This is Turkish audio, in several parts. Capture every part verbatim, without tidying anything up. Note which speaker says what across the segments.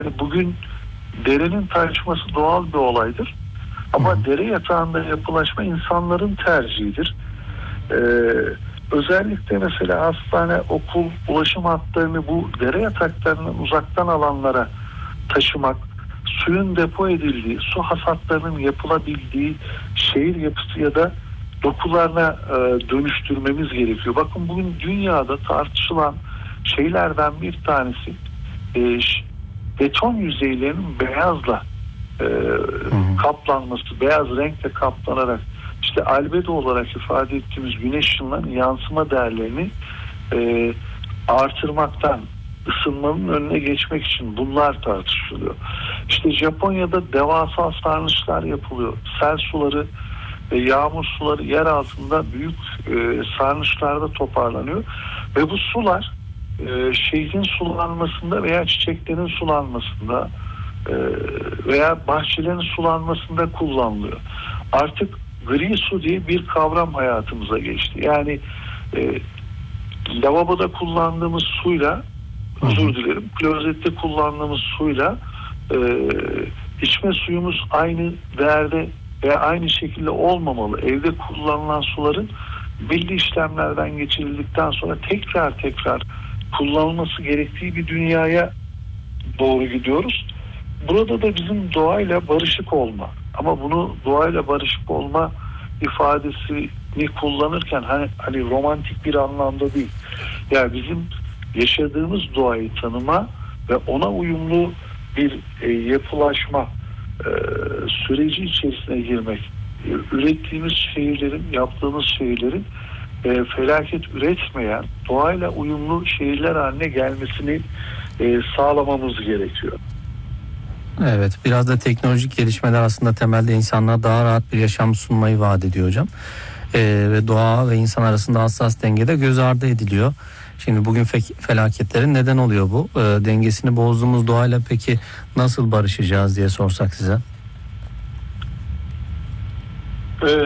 Speaker 1: Bugün derenin taşması doğal bir olaydır. Ama
Speaker 2: Hı.
Speaker 1: dere yatağında yapılaşma insanların tercihidir. Ee, özellikle mesela hastane, okul, ulaşım hatlarını bu dere yataklarının uzaktan alanlara taşımak, suyun depo edildiği, su hasatlarının yapılabildiği şehir yapısı ya da dokularına e, dönüştürmemiz gerekiyor. Bakın bugün dünyada tartışılan şeylerden bir tanesi e, beton yüzeylerinin beyazla e, kaplanması, beyaz renkle kaplanarak işte albedo olarak ifade ettiğimiz güneş ışınlarının yansıma değerlerini e, artırmaktan, ısınmanın önüne geçmek için bunlar tartışılıyor. İşte Japonya'da devasa sarnıçlar yapılıyor. Sel suları ve yağmur suları yer altında büyük e, sarnıçlarda toparlanıyor ve bu sular e, şehrin sulanmasında veya çiçeklerin sulanmasında e, veya bahçelerin sulanmasında kullanılıyor. Artık gri su diye bir kavram hayatımıza geçti. Yani e, lavaboda kullandığımız suyla, özür dilerim, klozette kullandığımız suyla e, içme suyumuz aynı değerde veya aynı şekilde olmamalı. Evde kullanılan suların belli işlemlerden geçirildikten sonra tekrar tekrar kullanılması gerektiği bir dünyaya doğru gidiyoruz. Burada da bizim doğayla barışık olma, ama bunu doğayla barışık olma ifadesini kullanırken hani, hani romantik bir anlamda değil. Yani bizim yaşadığımız doğayı tanıma ve ona uyumlu bir e, yapılaşma e, süreci içerisine girmek, e, ürettiğimiz şehirlerin, yaptığımız şehirlerin e, felaket üretmeyen, doğayla uyumlu şehirler haline gelmesini e, sağlamamız gerekiyor.
Speaker 2: Evet, biraz da teknolojik gelişmeler aslında temelde insanlara daha rahat bir yaşam sunmayı vaat ediyor hocam. Ee, ve doğa ve insan arasında hassas dengede göz ardı ediliyor. Şimdi bugün fe- felaketlerin neden oluyor bu? Ee, dengesini bozduğumuz doğayla peki nasıl barışacağız diye sorsak size.
Speaker 1: Ee,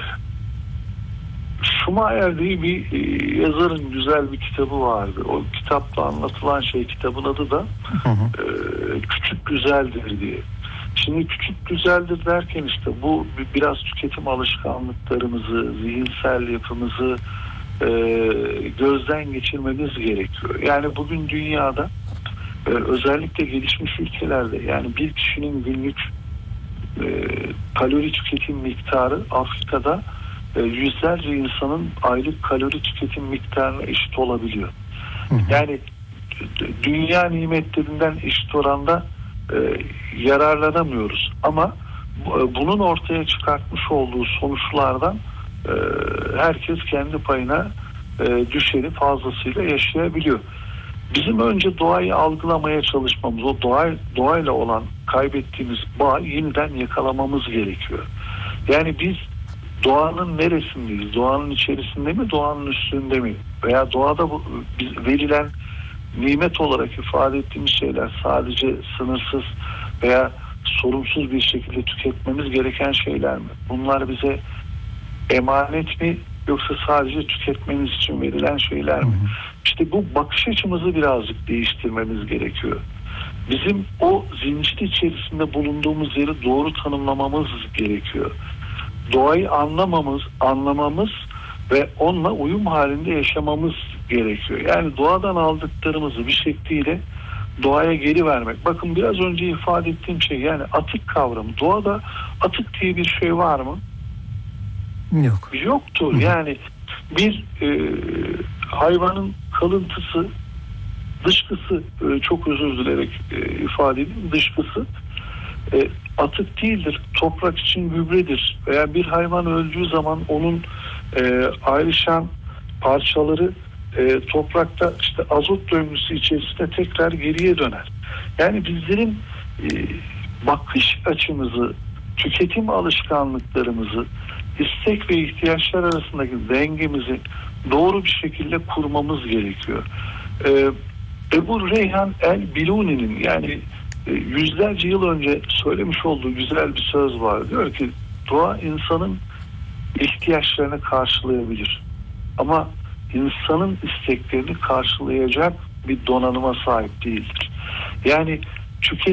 Speaker 1: Schumacher diye bir e, yazarın güzel bir kitabı vardı. O kitapta anlatılan şey, kitabın adı da
Speaker 2: Hı hı.
Speaker 1: e, Küçük Güzeldir diye. Şimdi küçük güzeldir derken işte bu biraz tüketim alışkanlıklarımızı, zihinsel yapımızı e, gözden geçirmemiz gerekiyor. Yani bugün dünyada e, özellikle gelişmiş ülkelerde yani bir kişinin günlük e, kalori tüketim miktarı Afrika'da e, yüzlerce insanın aylık kalori tüketim miktarına eşit olabiliyor.
Speaker 2: Hı hı.
Speaker 1: Yani d- dünya nimetlerinden eşit oranda e, yararlanamıyoruz. Ama bu, bunun ortaya çıkartmış olduğu sonuçlardan e, herkes kendi payına e, düşeni fazlasıyla yaşayabiliyor. Bizim önce doğayı algılamaya çalışmamız, o doğa, doğayla olan kaybettiğimiz bağı yeniden yakalamamız gerekiyor. Yani biz doğanın neresindeyiz? Doğanın içerisinde mi, doğanın üstünde mi? Veya doğada bu, biz, verilen nimet olarak ifade ettiğimiz şeyler sadece sınırsız veya sorumsuz bir şekilde tüketmemiz gereken şeyler mi? Bunlar bize emanet mi, yoksa sadece tüketmemiz için verilen şeyler mi? İşte bu bakış açımızı birazcık değiştirmemiz gerekiyor. Bizim o zincir içerisinde bulunduğumuz yeri doğru tanımlamamız gerekiyor. Doğayı anlamamız, anlamamız ve onunla uyum halinde yaşamamız gerekiyor. Yani doğadan aldıklarımızı bir şekliyle doğaya geri vermek. Bakın biraz önce ifade ettiğim şey, yani atık kavramı. Doğada atık diye bir şey var mı?
Speaker 2: Yok.
Speaker 1: Yoktur. Yani bir e, hayvanın kalıntısı, dışkısı, e, çok özür dilerek e, ifade edeyim, dışkısı e, atık değildir. Toprak için gübredir. Veya bir hayvan öldüğü zaman onun e, ayrışan parçaları e, toprakta işte azot döngüsü içerisinde tekrar geriye döner. Yani bizlerin e, bakış açımızı, tüketim alışkanlıklarımızı, istek ve ihtiyaçlar arasındaki dengemizi doğru bir şekilde kurmamız gerekiyor. Ee, Ebu Reyhan el-Biruni'nin yani e, yüzlerce yıl önce söylemiş olduğu güzel bir söz var. Diyor ki doğa insanın ihtiyaçlarını karşılayabilir. Ama insanın isteklerini karşılayacak bir donanıma sahip değildir. Yani tüketim